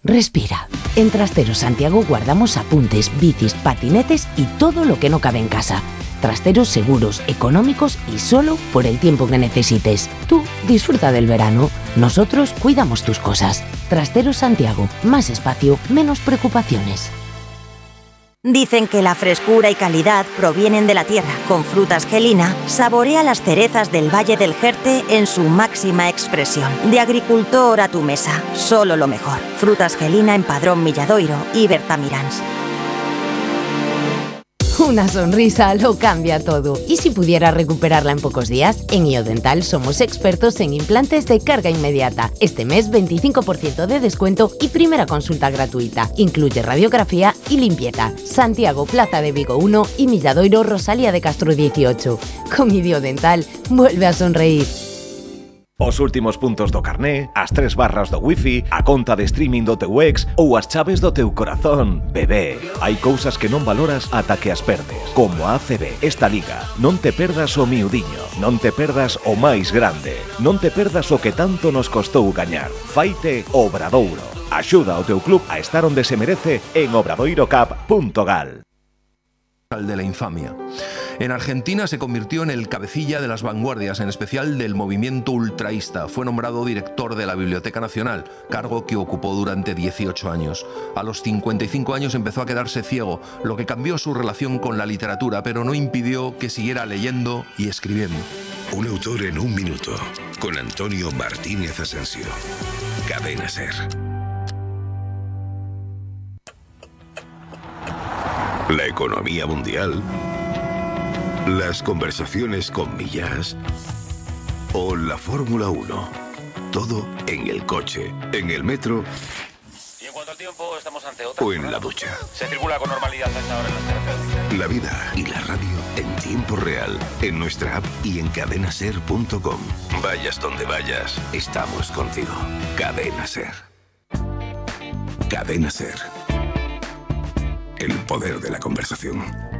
Respira. En Trasteros Santiago guardamos apuntes, bicis, patinetes y todo lo que no cabe en casa. Trasteros seguros, económicos y solo por el tiempo que necesites. Tú disfruta del verano. Nosotros cuidamos tus cosas. Trasteros Santiago. Más espacio, menos preocupaciones. Dicen que la frescura y calidad provienen de la tierra. Con Frutas Gelina, saborea las cerezas del Valle del Jerte en su máxima expresión. De agricultor a tu mesa, solo lo mejor. Frutas Gelina en Padrón Milladoiro y Bertamiráns. Una sonrisa lo cambia todo. Y si pudiera recuperarla en pocos días, en Iodental somos expertos en implantes de carga inmediata. Este mes 25% de descuento y primera consulta gratuita. Incluye radiografía y limpieza. Santiago, Plaza de Vigo 1 y Milladoiro, Rosalía de Castro 18. Con Iodental, vuelve a sonreír. Os últimos puntos do carné, as 3 barras do wifi, a conta de streaming do teu ex ou as chaves do teu corazón. Bebé, hai cousas que non valoras ata que as perdes. Como a ACB, esta liga. Non te perdas o miudiño, non te perdas o máis grande, non te perdas o que tanto nos costou gañar. Faite Obradoiro. Axuda ao teu club a estar onde se merece en obradoirocap.gal. De la infamia. En Argentina se convirtió en el cabecilla de las vanguardias, en especial del movimiento ultraísta. Fue nombrado director de la Biblioteca Nacional, cargo que ocupó durante 18 años. A los 55 años empezó a quedarse ciego, lo que cambió su relación con la literatura, pero no impidió que siguiera leyendo y escribiendo. Un autor en un minuto, con Antonio Martínez Asensio. Cadena SER. La economía mundial, las conversaciones con Millas o la Fórmula 1. Todo en el coche, en el metro y en cuanto al tiempo estamos ante otra o en la ducha. Se circula con normalidad a esta hora en las carreteras. La vida y la radio en tiempo real, en nuestra app y en cadenaser.com. Vayas donde vayas, estamos contigo. Cadena SER. Cadena SER. El poder de la conversación.